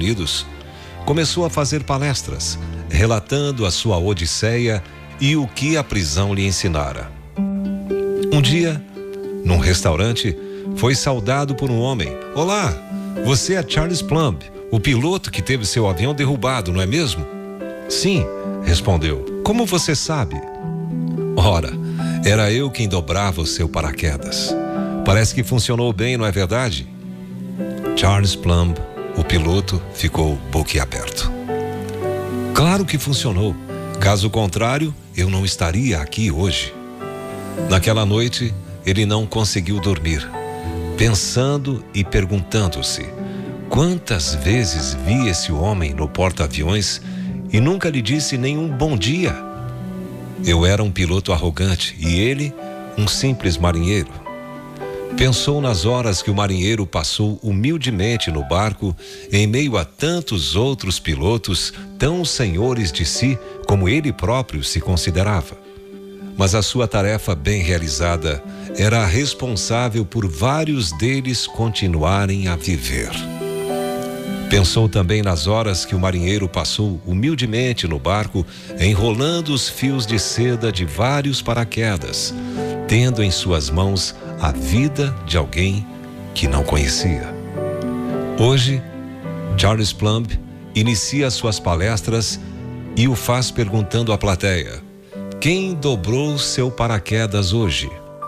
Unidos, começou a fazer palestras, relatando a sua odisseia e o que a prisão lhe ensinara. Um dia, num restaurante, foi saudado por um homem. Olá, você é Charles Plumb, o piloto que teve seu avião derrubado, não é mesmo? Sim, respondeu. Como você sabe? Ora, era eu quem dobrava o seu paraquedas. Parece que funcionou bem, não é verdade? Charles Plumb, o piloto, ficou boquiaberto. Claro que funcionou. Caso contrário, eu não estaria aqui hoje. Naquela noite, ele não conseguiu dormir, pensando e perguntando-se: quantas vezes vi esse homem no porta-aviões e nunca lhe disse nenhum bom dia? Eu era um piloto arrogante e ele, um simples marinheiro. Pensou nas horas que o marinheiro passou humildemente no barco, em meio a tantos outros pilotos tão senhores de si como ele próprio se considerava. Mas a sua tarefa bem realizada era responsável por vários deles continuarem a viver. Pensou também nas horas que o marinheiro passou humildemente no barco, enrolando os fios de seda de vários paraquedas, tendo em suas mãos a vida de alguém que não conhecia. Hoje, Charles Plumb inicia suas palestras e o faz perguntando à plateia: quem dobrou seu paraquedas hoje?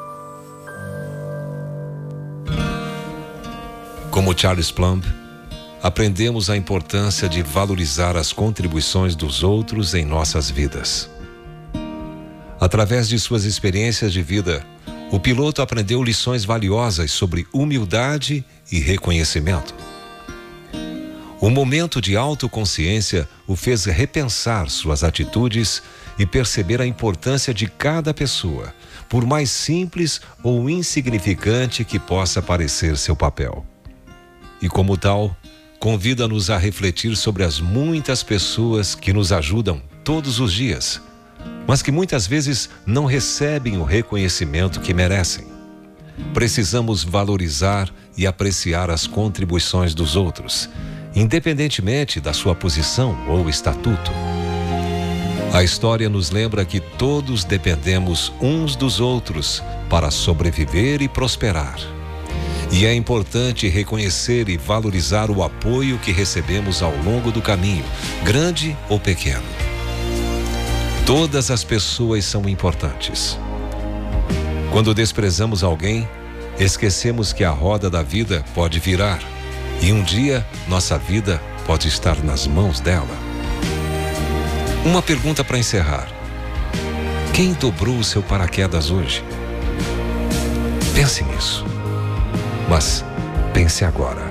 Como Charles Plumb, aprendemos a importância de valorizar as contribuições dos outros em nossas vidas. Através de suas experiências de vida, o piloto aprendeu lições valiosas sobre humildade e reconhecimento. O momento de autoconsciência o fez repensar suas atitudes e perceber a importância de cada pessoa, por mais simples ou insignificante que possa parecer seu papel. E como tal, convida-nos a refletir sobre as muitas pessoas que nos ajudam todos os dias, mas que muitas vezes não recebem o reconhecimento que merecem. Precisamos valorizar e apreciar as contribuições dos outros, independentemente da sua posição ou estatuto. A história nos lembra que todos dependemos uns dos outros para sobreviver e prosperar. E é importante reconhecer e valorizar o apoio que recebemos ao longo do caminho, grande ou pequeno. Todas as pessoas são importantes. Quando desprezamos alguém, esquecemos que a roda da vida pode virar e um dia nossa vida pode estar nas mãos dela. Uma pergunta para encerrar: quem dobrou o seu paraquedas hoje? Pense nisso. Mas pense agora.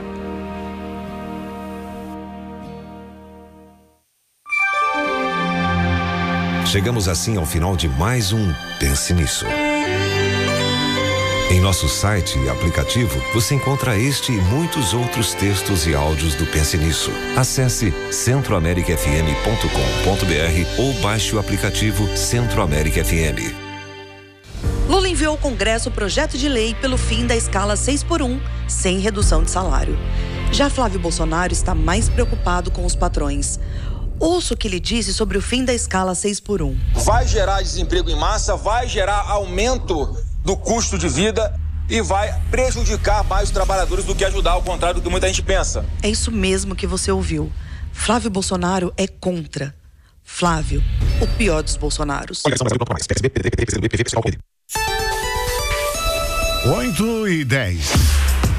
Chegamos assim ao final de mais um Pense Nisso. Em nosso site e aplicativo, você encontra este e muitos outros textos e áudios do Pense Nisso. Acesse centroamericafm.com.br ou baixe o aplicativo Centro América FM. Lula enviou ao Congresso o projeto de lei pelo fim da escala 6x1, sem redução de salário. Já Flávio Bolsonaro está mais preocupado com os patrões. Ouça o que ele disse sobre o fim da escala 6x1. Vai gerar desemprego em massa, vai gerar aumento do custo de vida e vai prejudicar mais os trabalhadores do que ajudar, ao contrário do que muita gente pensa. É isso mesmo que você ouviu. Flávio Bolsonaro é contra. Flávio, o pior dos Bolsonaros. 8h10.